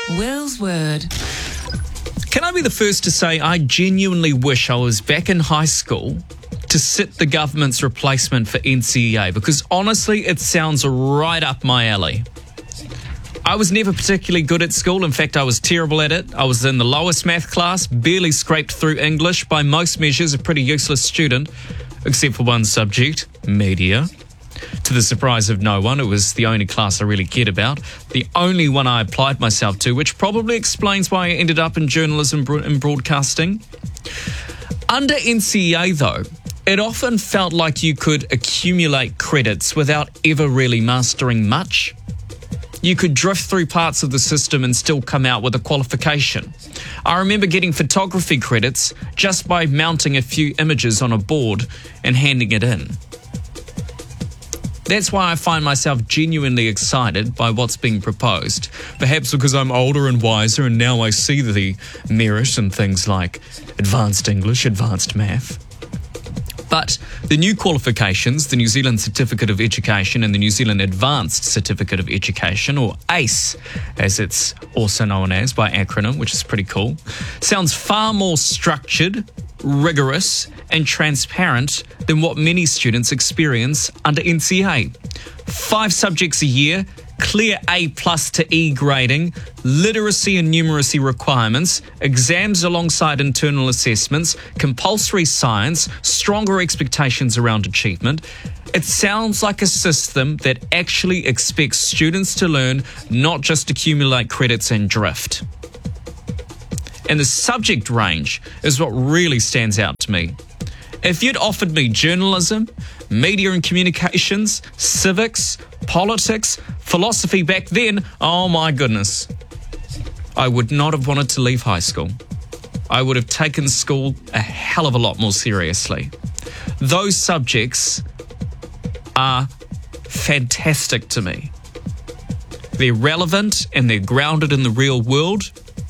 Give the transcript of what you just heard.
Will's Word. Can I be the first to say I genuinely wish I was back in high school to sit the government's replacement for NCEA, because honestly, it sounds right up my alley. I was never particularly good at school. In fact, I was terrible at it. I was in the lowest math class, barely scraped through English, by most measures a pretty useless student, except for one subject, media. To the surprise of no one, it was the only class I really cared about, the only one I applied myself to, which probably explains why I ended up in journalism and broadcasting. Under NCEA, though, it often felt like you could accumulate credits without ever really mastering much. You could drift through parts of the system and still come out with a qualification. I remember getting photography credits just by mounting a few images on a board and handing it in. That's why I find myself genuinely excited by what's being proposed. Perhaps because I'm older and wiser and now I see the merit in things like advanced English, advanced math. But the new qualifications, the New Zealand Certificate of Education and the New Zealand Advanced Certificate of Education, or ACE, as it's also known as by acronym, which is pretty cool, sounds far more structured, rigorous and transparent than what many students experience under NCEA. 5 subjects a year, clear A+ to E grading, literacy and numeracy requirements, exams alongside internal assessments, compulsory science, stronger expectations around achievement. It sounds like a system that actually expects students to learn, not just accumulate credits and drift. And the subject range is what really stands out to me. If you'd offered me journalism, media and communications, civics, politics, philosophy back then, oh my goodness, I would not have wanted to leave high school. I would have taken school a hell of a lot more seriously. Those subjects are fantastic to me. They're relevant and they're grounded in the real world.